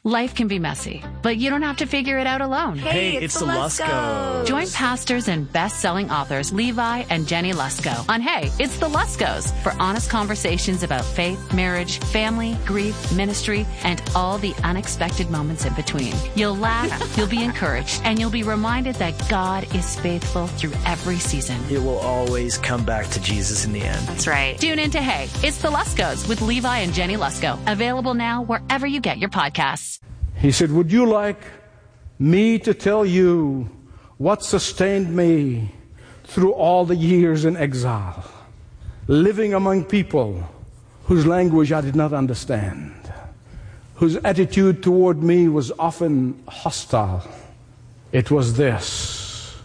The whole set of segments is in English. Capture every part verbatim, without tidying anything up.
Life can be messy, but you don't have to figure it out alone. Hey, it's, it's the Luskos. Join pastors and best-selling authors Levi and Jenny Lusko on Hey, It's the Luskos for honest conversations about faith, marriage, family, grief, ministry, and all the unexpected moments in between. You'll laugh, you'll be encouraged, and you'll be reminded that God is faithful through every season. It will always come back to Jesus in the end. That's right. Tune in to Hey, It's the Luskos with Levi and Jenny Lusko. Available now wherever you get your podcasts. He said, would you like me to tell you what sustained me through all the years in exile, living among people whose language I did not understand, whose attitude toward me was often hostile? It was this: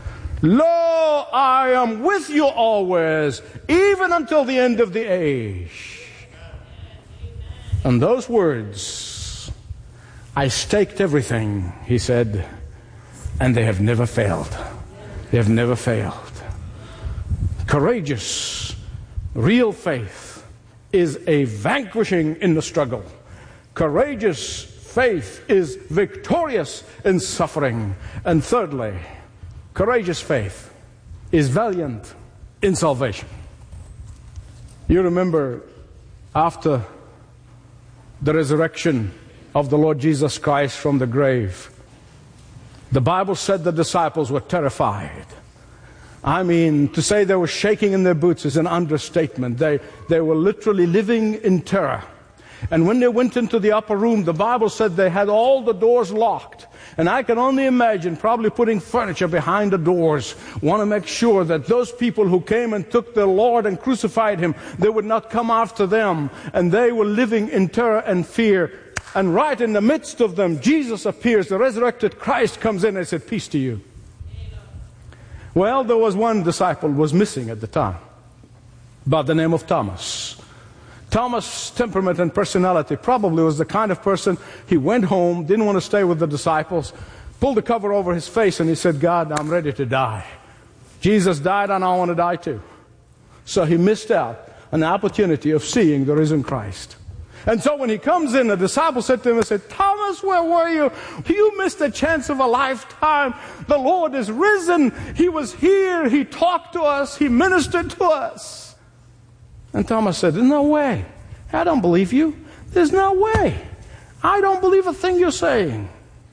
Lo, I am with you always, even until the end of the age. And those words, I staked everything, he said, and they have never failed. They have never failed. Courageous, real faith is a vanquishing in the struggle. Courageous faith is victorious in suffering. And thirdly, courageous faith is valiant in salvation. You remember after the resurrection of the Lord Jesus Christ from the grave, the Bible said the disciples were terrified. I mean, to say they were shaking in their boots is an understatement. They, they were literally living in terror. And when they went into the upper room, the Bible said they had all the doors locked. And I can only imagine probably putting furniture behind the doors, want to make sure that those people who came and took their Lord and crucified him, they would not come after them. And they were living in terror and fear. And right in the midst of them, Jesus appears. The resurrected Christ comes in and said, peace to you. Well, there was one disciple who was missing at the time, by the name of Thomas. Thomas' temperament and personality probably was the kind of person, he went home, didn't want to stay with the disciples, pulled the cover over his face and he said, God, I'm ready to die. Jesus died and I want to die too. So he missed out on the opportunity of seeing the risen Christ. And so when he comes in, the disciples said to him, and said, Thomas, where were you? You missed a chance of a lifetime. The Lord is risen. He was here. He talked to us. He ministered to us. And Thomas said, no way. I don't believe you. There's no way. I don't believe a thing you're saying.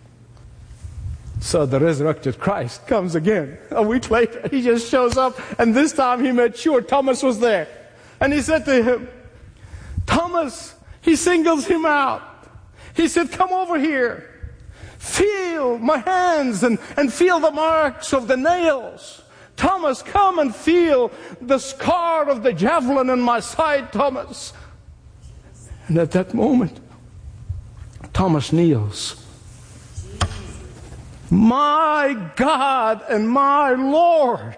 So the resurrected Christ comes again. A week later, he just shows up. And this time he made sure Thomas was there. And he said to him, Thomas, he singles him out. He said, come over here. Feel my hands and, and feel the marks of the nails. Thomas, come and feel the scar of the javelin in my side, Thomas. And at that moment, Thomas kneels. My God and my Lord.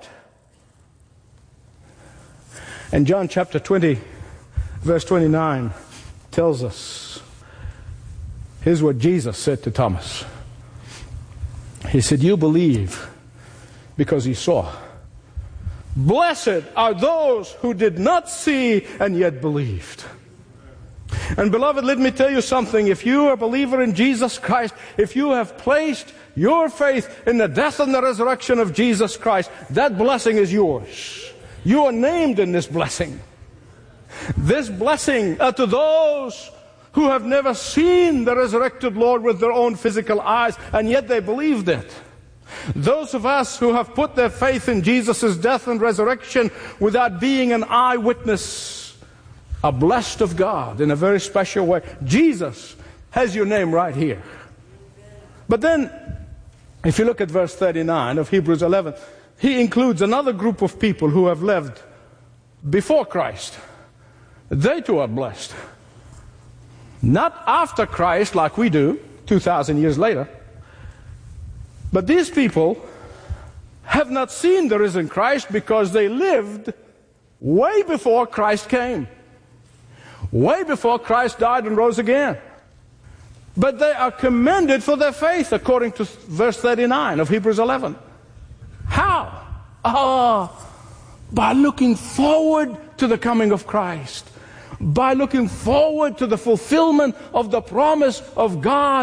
And John chapter twenty, verse twenty-nine tells us, here's what Jesus said to Thomas. He said, you believe because you saw. Blessed are those who did not see and yet believed. And beloved, let me tell you something. If you are a believer in Jesus Christ, if you have placed your faith in the death and the resurrection of Jesus Christ, that blessing is yours. You are named in this blessing. This blessing uh, to those who have never seen the resurrected Lord with their own physical eyes, and yet they believed it. Those of us who have put their faith in Jesus' death and resurrection without being an eyewitness are blessed of God in a very special way. Jesus has your name right here. But then, if you look at verse thirty-nine of Hebrews eleven, he includes another group of people who have lived before Christ. They too are blessed. Not after Christ like we do, two thousand years later. But these people have not seen the risen Christ because they lived way before Christ came. Way before Christ died and rose again. But they are commended for their faith according to verse thirty-nine of Hebrews eleven. How? Ah, by looking forward to the coming of Christ. By looking forward to the fulfillment of the promise of God